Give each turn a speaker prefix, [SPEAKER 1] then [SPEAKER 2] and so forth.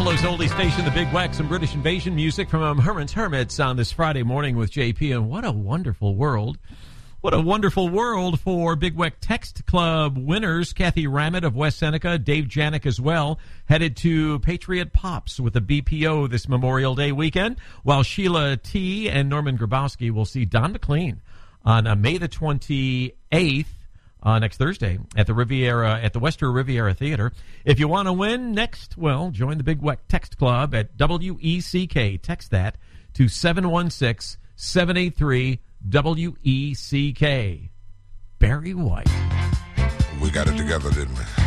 [SPEAKER 1] Buffalo's oldie station, the Big Wax, and British Invasion music from Herman's Hermits on this Friday morning with JP. And what a wonderful world. What a wonderful world for Big Weck Text Club winners. Kathy Ramett of West Seneca, Dave Janik as well, headed to Patriot Pops with a BPO this Memorial Day weekend, while Sheila T. and Norman Grabowski will see Don McLean on May the 28th. Next Thursday at the Western Riviera Theater. If you want to win next, well, join the Big Weck Text Club at WECK. Text that to 716-783-WECK. Barry White.
[SPEAKER 2] We got it together, didn't we?